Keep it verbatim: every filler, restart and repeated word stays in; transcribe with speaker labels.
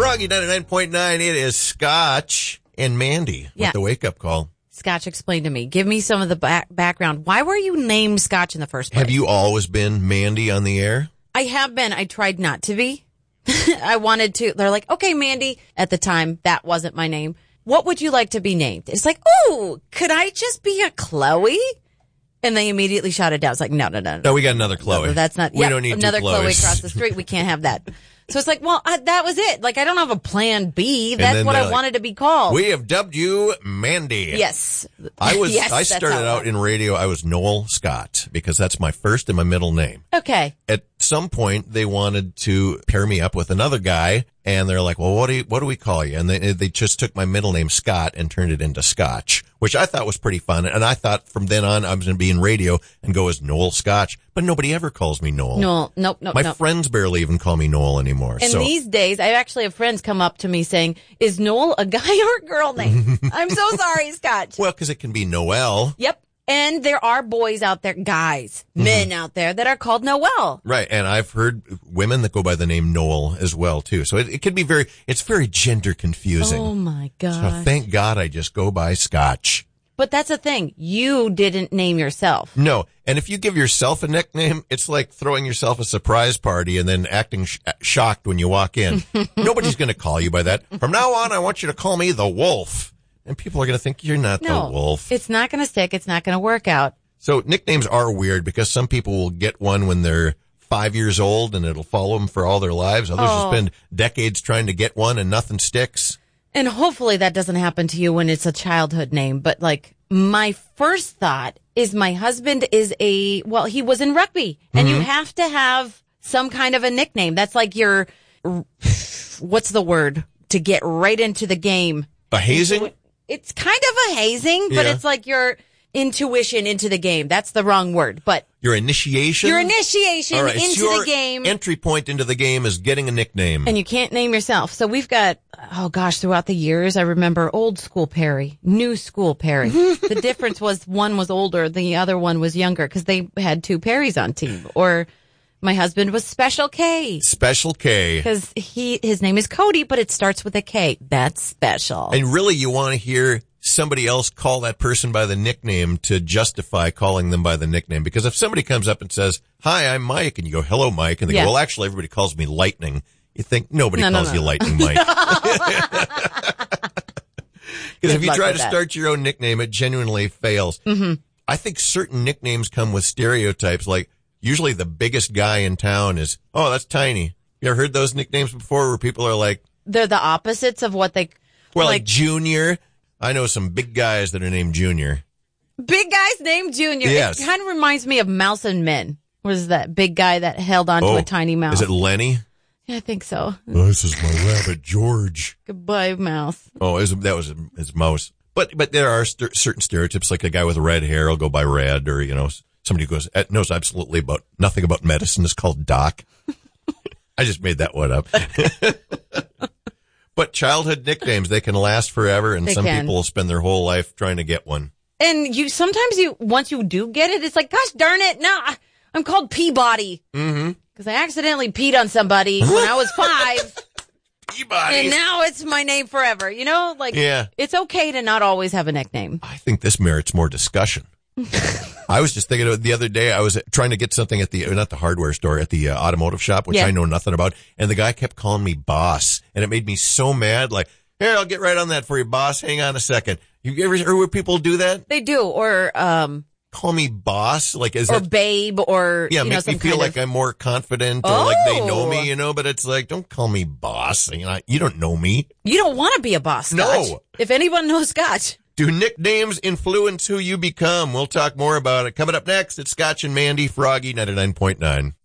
Speaker 1: Froggy ninety-nine point nine, it is Scotch and Mandy with
Speaker 2: Yeah.
Speaker 1: the wake-up call.
Speaker 2: Scotch, explain to me. Give me some of the back- background. Why were you named Scotch in the first place?
Speaker 1: Have you always been Mandy on the air?
Speaker 2: I have been. I tried not to be. I wanted to. They're like, okay, Mandy. At the time, that wasn't my name. What would you like to be named? It's like, oh, could I just be a Chloe? And they immediately shot it down. It's like, no, no, no, no.
Speaker 1: No, we got another Chloe.
Speaker 2: No, that's not.
Speaker 1: We
Speaker 2: Yep,
Speaker 1: don't need
Speaker 2: another
Speaker 1: two
Speaker 2: Chloe
Speaker 1: Chloes.
Speaker 2: across the street. We can't have that. So it's like, well, I, that was it. Like, I don't have a plan B. That's
Speaker 1: then
Speaker 2: what I
Speaker 1: they're like,
Speaker 2: wanted to be called.
Speaker 1: We have dubbed you Mandy.
Speaker 2: Yes.
Speaker 1: I was.
Speaker 2: Yes,
Speaker 1: I
Speaker 2: that's
Speaker 1: started
Speaker 2: how it
Speaker 1: out
Speaker 2: went.
Speaker 1: in radio. I was Noel Scott because that's my first and my middle name.
Speaker 2: Okay.
Speaker 1: At some point, they wanted to pair me up with another guy, and they're like, "Well, what do you, what do we call you?" And they they just took my middle name Scott and turned it into Scotch, which I thought was pretty fun. And I thought from then on I was going to be in radio and go as Noel Scotch, but nobody ever calls me Noel.
Speaker 2: No, nope, nope,
Speaker 1: My
Speaker 2: nope.
Speaker 1: friends barely even call me Noel anymore.
Speaker 2: And
Speaker 1: so
Speaker 2: these days, I actually have friends come up to me saying, is Noel a guy or a girl name? I'm so sorry, Scotch.
Speaker 1: well, because it can be Noel.
Speaker 2: Yep. And there are boys out there, guys, men out there that are called Noel.
Speaker 1: Right, and I've heard women that go by the name Noel as well, too. So it, it can be very, it's very gender confusing.
Speaker 2: Oh, my
Speaker 1: So
Speaker 2: God.
Speaker 1: thank God I just go by Scotch.
Speaker 2: But that's the thing. You didn't name yourself.
Speaker 1: No, and if you give yourself a nickname, it's like throwing yourself a surprise party and then acting sh- shocked when you walk in. Nobody's going to call you by that. From now on, I want you to call me the Wolf. And people are going to think you're not
Speaker 2: No,
Speaker 1: the Wolf.
Speaker 2: it's not going to stick. It's not going to work out.
Speaker 1: So nicknames are weird because some people will get one when they're five years old and it'll follow them for all their lives. Others
Speaker 2: Oh.
Speaker 1: will spend decades trying to get one and nothing sticks.
Speaker 2: And hopefully that doesn't happen to you when it's a childhood name. But like my first thought is my husband is a, well, he was in rugby and you have to have some kind of a nickname. That's like your, what's the word to get right into the game?
Speaker 1: A hazing?
Speaker 2: It's kind of a hazing, but
Speaker 1: Yeah.
Speaker 2: it's like your intuition into the game. That's the wrong word, but
Speaker 1: Your initiation?
Speaker 2: your initiation
Speaker 1: All right, so
Speaker 2: into
Speaker 1: your
Speaker 2: the game.
Speaker 1: entry point into the game is getting a nickname.
Speaker 2: And you can't name yourself. So we've got, oh gosh, throughout the years, I remember old school Perry, new school Perry. The difference was one was older, the other one was younger because they had two Perrys on team. Or my husband was Special K
Speaker 1: Special K.
Speaker 2: because he his name is Cody, but it starts with a K. That's special.
Speaker 1: And really, you want to hear somebody else call that person by the nickname to justify calling them by the nickname. Because if somebody comes up and says, "Hi, I'm Mike," and you go, "Hello, Mike," and they
Speaker 2: Yeah.
Speaker 1: go, "Well, actually, everybody calls me Lightning," you think nobody
Speaker 2: No, no,
Speaker 1: calls
Speaker 2: no,
Speaker 1: you
Speaker 2: no.
Speaker 1: Lightning Mike. Because if
Speaker 2: Good
Speaker 1: you
Speaker 2: luck
Speaker 1: try
Speaker 2: with
Speaker 1: to
Speaker 2: that.
Speaker 1: start your own nickname, it genuinely fails. Mm-hmm. I think certain nicknames come with stereotypes. Like usually the biggest guy in town is, "Oh, that's Tiny." You ever heard those nicknames before where people are like,
Speaker 2: They're the opposites of what they,
Speaker 1: well, like,
Speaker 2: like
Speaker 1: Junior. I know some big guys that are named Junior.
Speaker 2: big guys named Junior.
Speaker 1: Yes.
Speaker 2: It kind of reminds me of Mouse and Men. Was that big guy that held onto
Speaker 1: Oh,
Speaker 2: a tiny mouse?
Speaker 1: Is it Lenny?
Speaker 2: Yeah, I think so.
Speaker 1: Oh, this is my rabbit, George.
Speaker 2: Goodbye, mouse.
Speaker 1: Oh, is that was his mouse. But but there are st- certain stereotypes, like a guy with red hair will go by Red, or you know, somebody who goes knows absolutely about nothing about medicine is called Doc. I just made that one up. But childhood nicknames, they can last forever, and
Speaker 2: They
Speaker 1: some
Speaker 2: can.
Speaker 1: people will spend their whole life trying to get one.
Speaker 2: And you sometimes you once you do get it, it's like, gosh darn it, no, I'm called Peabody. Mm-hmm. Because I accidentally peed on somebody when I was five,
Speaker 1: Peabody.
Speaker 2: and now it's my name forever. You know, like
Speaker 1: Yeah.
Speaker 2: it's okay to not always have a nickname.
Speaker 1: I think this merits more discussion. I was just thinking of it the other day. I was trying to get something at the, not the hardware store, at the uh, automotive shop, which
Speaker 2: Yeah.
Speaker 1: I know nothing about. And the guy kept calling me boss. And it made me so mad. Like, here, I'll get right on that for you, boss. Hang on a second. You ever heard where people do that?
Speaker 2: They do, or um,
Speaker 1: Call me boss? Like, is
Speaker 2: or
Speaker 1: that,
Speaker 2: babe, or
Speaker 1: yeah,
Speaker 2: you know,
Speaker 1: make
Speaker 2: some
Speaker 1: me feel
Speaker 2: kind
Speaker 1: like
Speaker 2: of,
Speaker 1: I'm more confident or like they know
Speaker 2: Oh.
Speaker 1: me, you know, but it's like, don't call me boss. You know, you don't know me.
Speaker 2: you don't want to be a boss,
Speaker 1: No.
Speaker 2: Scotch. If anyone knows Scotch.
Speaker 1: Do nicknames influence who you become? We'll talk more about it. Coming up next, it's Scotch and Mandy, Froggy ninety-nine point nine.